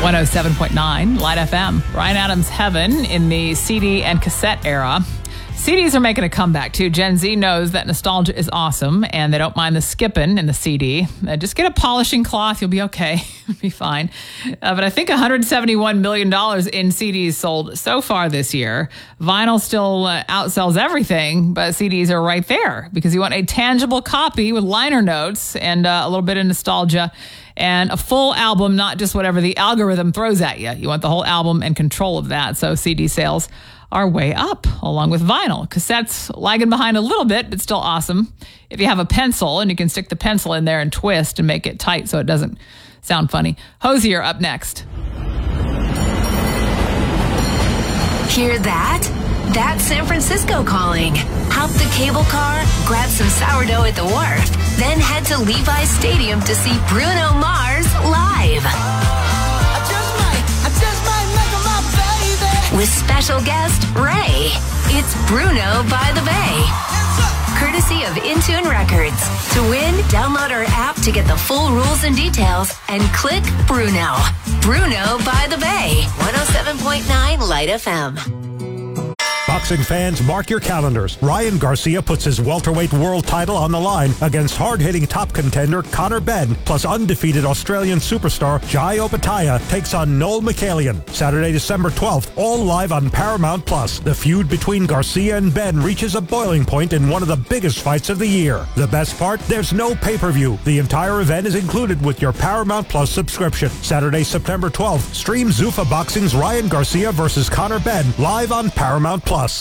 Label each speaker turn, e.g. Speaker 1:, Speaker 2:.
Speaker 1: 107.9 Light FM. Ryan Adams' Heaven in the CD and cassette era. CDs are making a comeback too. Gen Z knows that nostalgia is awesome and they don't mind the skipping in the CD. Just get a polishing cloth, you'll be okay. You'll be fine. But I think $171 million in CDs sold so far this year. Vinyl still outsells everything, but CDs are right there because you want a tangible copy with liner notes and a little bit of nostalgia and a full album, not just whatever the algorithm throws at you. You want the whole album and control of that. So CD sales are way up, along with vinyl. Cassettes lagging behind a little bit, but still awesome. If you have a pencil and you can stick the pencil in there and twist and make it tight so it doesn't sound funny. Hosier up next.
Speaker 2: Hear that? That's San Francisco calling. Hop the cable car, grab some sourdough at the wharf, then head to Levi's Stadium to see Bruno Mars live. With special guest, Ray. It's Bruno by the Bay. Courtesy of Intune Records. To win, download our app to get the full rules and details and click Bruno. Bruno by the Bay. 107.9 Light FM.
Speaker 3: Boxing fans, mark your calendars. Ryan Garcia puts his welterweight world title on the line against hard-hitting top contender Conor Benn, plus undefeated Australian superstar Jai Opetaia takes on Noel McCallion. Saturday, December 12th, all live on Paramount+. The feud between Garcia and Benn reaches a boiling point in one of the biggest fights of the year. The best part? There's no pay-per-view. The entire event is included with your Paramount+ subscription. Saturday, September 12th, stream Zuffa Boxing's Ryan Garcia versus Conor Benn live on Paramount+.